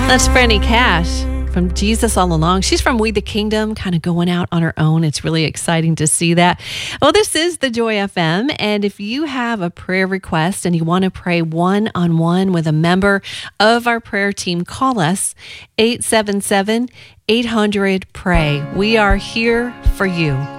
That's Franny Cash from Jesus All Along. She's from We the Kingdom, kind of going out on her own. It's really exciting to see that. Well, this is the Joy FM, and if you have a prayer request and you want to pray one-on-one with a member of our prayer team, call us 877-800-PRAY. We are here for you.